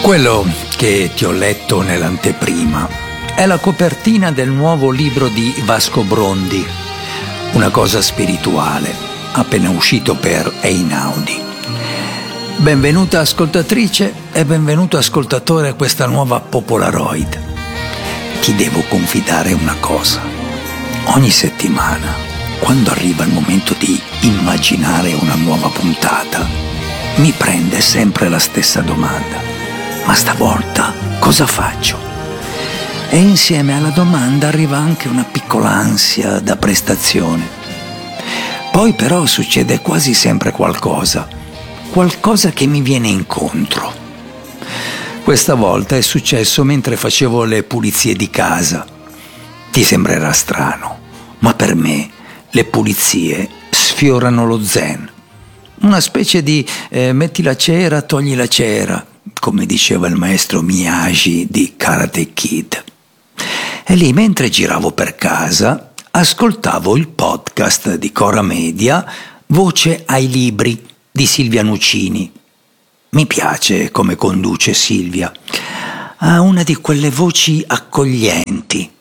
Quello che ti ho letto nell'anteprima è la copertina del nuovo libro di Vasco Brondi, Una cosa spirituale, appena uscito per Einaudi. Benvenuta ascoltatrice e benvenuto ascoltatore a questa nuova Popolaroid. Ti devo confidare una cosa. Ogni settimana, quando arriva il momento di immaginare una nuova puntata, mi prende sempre la stessa domanda. Ma stavolta cosa faccio? E insieme alla domanda arriva anche una piccola ansia da prestazione. Poi però succede quasi sempre qualcosa che mi viene incontro. Questa volta è successo mentre facevo le pulizie di casa. Ti sembrerà strano, ma per me le pulizie sfiorano lo zen. Una specie di metti la cera, togli la cera, come diceva il maestro Miyagi di Karate Kid. E lì, mentre giravo per casa, ascoltavo il podcast di Cora Media, Voce ai libri, di Silvia Nucini. Mi piace come conduce Silvia. Ha una di quelle voci accoglienti.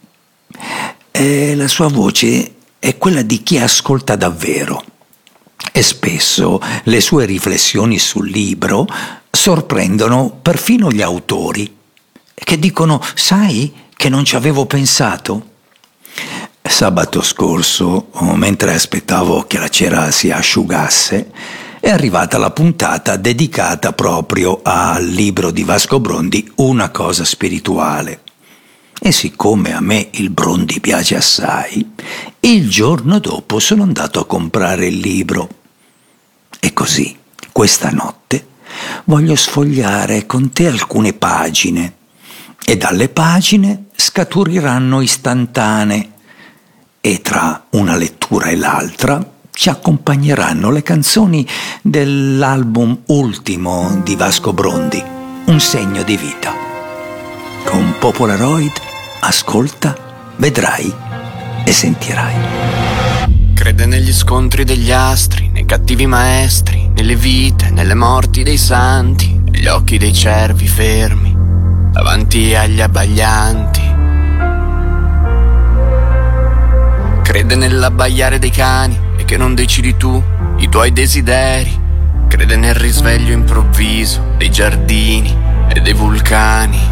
E la sua voce è quella di chi ascolta davvero. E spesso le sue riflessioni sul libro sorprendono perfino gli autori, che dicono: sai che non ci avevo pensato? Sabato scorso, mentre aspettavo che la cera si asciugasse, è arrivata la puntata dedicata proprio al libro di Vasco Brondi, Una cosa spirituale. E siccome a me il Brondi piace assai, il giorno dopo sono andato a comprare il libro. E così, questa notte, voglio sfogliare con te alcune pagine, e dalle pagine scaturiranno istantanee, e tra una lettura e l'altra ci accompagneranno le canzoni dell'album ultimo di Vasco Brondi, Un segno di vita. Con Popolaroid ascolta, vedrai e sentirai. Crede negli scontri degli astri, nei cattivi maestri, nelle vite, nelle morti dei santi, negli occhi dei cervi fermi, davanti agli abbaglianti. Crede nell'abbaiare dei cani e che non decidi tu i tuoi desideri. Crede nel risveglio improvviso dei giardini e dei vulcani.